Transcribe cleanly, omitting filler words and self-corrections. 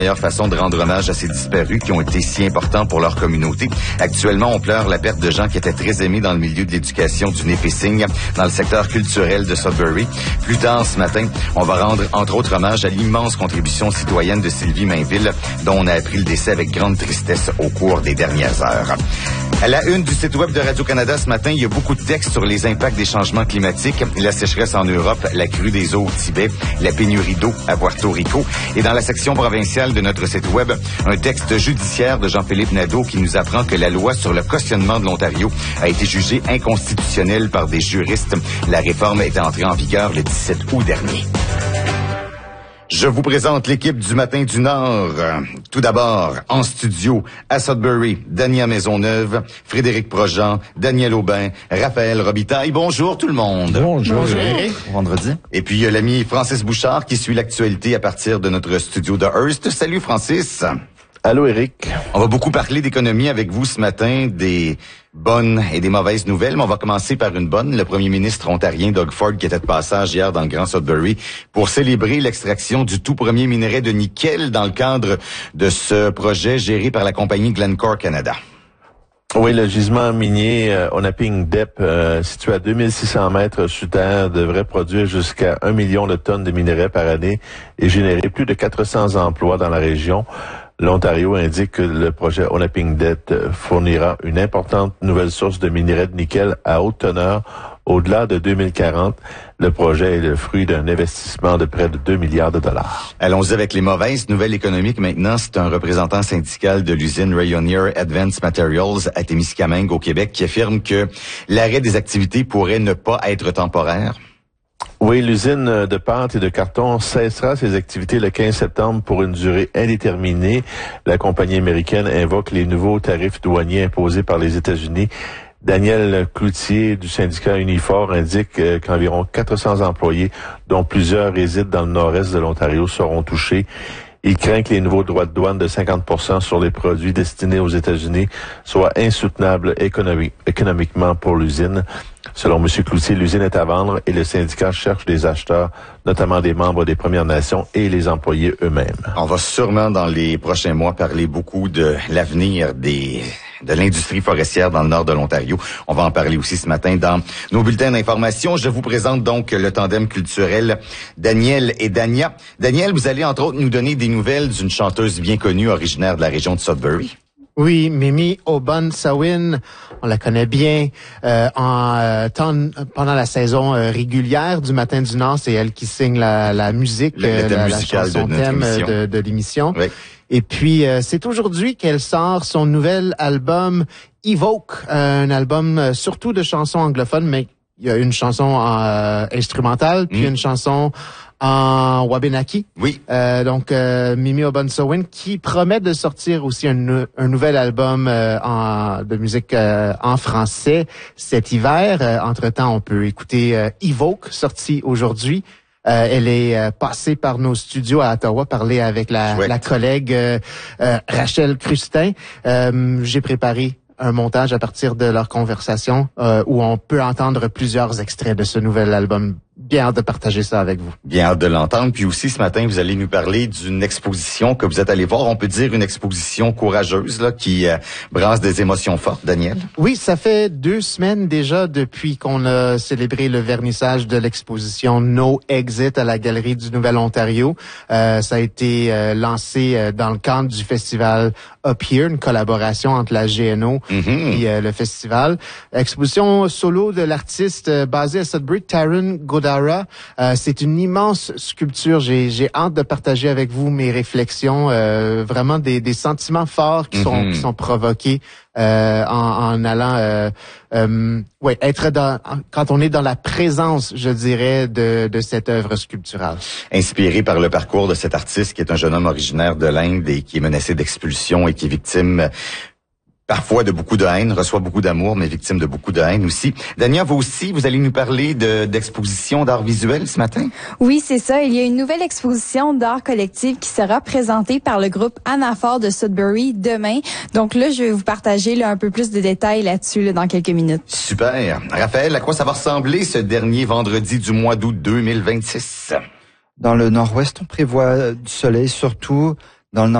Meilleure façon de rendre hommage à ces disparus qui ont été si importants pour leur communauté. Actuellement, on pleure la perte de gens qui étaient très aimés dans le milieu de l'éducation du Népissing, dans le secteur culturel de Sudbury. Plus tard ce matin, on va rendre entre autres hommage à l'immense contribution citoyenne de Sylvie Mainville, dont on a appris le décès avec grande tristesse au cours des dernières heures. À la une du site web de Radio-Canada ce matin, il y a beaucoup de textes sur les impacts des changements climatiques, la sécheresse en Europe, la crue des eaux au Tibet, la pénurie d'eau à Puerto Rico. Et dans la section provinciale de notre site web, un texte judiciaire de Jean-Philippe Nadeau qui nous apprend que la loi sur le cautionnement de l'Ontario a été jugée inconstitutionnelle par des juristes. La réforme est entrée en vigueur le 17 août dernier. Je vous présente l'équipe du Matin du Nord. Tout d'abord, en studio, à Sudbury, Dania Maisonneuve, Frédéric Projean, Daniel Aubin, Raphaël Robitaille. Bonjour tout le monde. Bonjour. Vendredi. Et puis, il y a l'ami Francis Bouchard qui suit l'actualité à partir de notre studio de Hearst. Salut Francis. Allô Eric. On va beaucoup parler d'économie avec vous ce matin, des bonnes et des mauvaises nouvelles, mais on va commencer par une bonne. Le premier ministre ontarien Doug Ford qui était de passage hier dans le Grand Sudbury pour célébrer l'extraction du tout premier minerai de nickel dans le cadre de ce projet géré par la compagnie Glencore Canada. Oui, le gisement minier Onaping Dep, situé à 2600 mètres sous terre, devrait produire jusqu'à 1 million de tonnes de minerais par année et générer plus de 400 emplois dans la région. L'Ontario indique que le projet Onaping Dep fournira une importante nouvelle source de minerais de nickel à haute teneur au-delà de 2040. Le projet est le fruit d'un investissement de près de 2 milliards de dollars. Allons-y avec les mauvaises nouvelles économiques maintenant. C'est un représentant syndical de l'usine Rayonier Advanced Materials à Témiscamingue au Québec qui affirme que l'arrêt des activités pourrait ne pas être temporaire. Oui, l'usine de pâte et de carton cessera ses activités le 15 septembre pour une durée indéterminée. La compagnie américaine invoque les nouveaux tarifs douaniers imposés par les États-Unis. Daniel Cloutier du syndicat Unifor indique qu'environ 400 employés, dont plusieurs résident dans le nord-est de l'Ontario, seront touchés. Il craint que les nouveaux droits de douane de 50% sur les produits destinés aux États-Unis soient insoutenables économiquement pour l'usine. Selon M. Cloutier, l'usine est à vendre et le syndicat cherche des acheteurs, notamment des membres des Premières Nations et les employés eux-mêmes. On va sûrement dans les prochains mois parler beaucoup de l'avenir de l'industrie forestière dans le nord de l'Ontario. On va en parler aussi ce matin dans nos bulletins d'information. Je vous présente donc le tandem culturel Daniel et Dania. Daniel, vous allez entre autres nous donner des nouvelles d'une chanteuse bien connue originaire de la région de Sudbury. Oui, Mimi Oban-Sawin, on la connaît bien. Pendant la saison régulière du Matin du Nord, c'est elle qui signe la musique, la chanson thème de l'émission. Oui. Et puis, c'est aujourd'hui qu'elle sort son nouvel album Evoke, un album surtout de chansons anglophones, mais il y a une chanson instrumentale, puis une chanson en Wabanaki. Oui. Donc, Mimi Oban-Sawin qui promet de sortir aussi un nouvel album de musique en français cet hiver. Entre-temps, on peut écouter Evoke, sorti aujourd'hui. Elle est passée par nos studios à Ottawa, parler avec la collègue Rachel Crustin. J'ai préparé un montage à partir de leur conversation où on peut entendre plusieurs extraits de ce nouvel album. Bien hâte de partager ça avec vous. Bien hâte de l'entendre. Puis aussi, ce matin, vous allez nous parler d'une exposition que vous êtes allé voir. On peut dire une exposition courageuse là qui brasse des émotions fortes, Daniel. Oui, ça fait 2 semaines déjà depuis qu'on a célébré le vernissage de l'exposition No Exit à la Galerie du Nouvel-Ontario. Ça a été lancé dans le cadre du festival Up Here, une collaboration entre la GNO et le festival. Exposition solo de l'artiste basé à Sudbury, Taryn Godara. C'est une immense sculpture. J'ai hâte de partager avec vous mes réflexions, vraiment des sentiments forts qui sont provoqués en allant quand on est dans la présence, je dirais, de cette œuvre sculpturale. Inspiré par le parcours de cet artiste qui est un jeune homme originaire de l'Inde et qui est menacé d'expulsion et qui est victime parfois de beaucoup de haine, reçoit beaucoup d'amour, mais victime de beaucoup de haine aussi. Dania, vous aussi, vous allez nous parler d'exposition d'art visuel ce matin? Oui, c'est ça. Il y a une nouvelle exposition d'art collectif qui sera présentée par le groupe Anaphore de Sudbury demain. Donc là, je vais vous partager un peu plus de détails là-dessus dans quelques minutes. Super. Raphaël, à quoi ça va ressembler ce dernier vendredi du mois d'août 2026? Dans le nord-ouest, on prévoit du soleil surtout. dans le nord.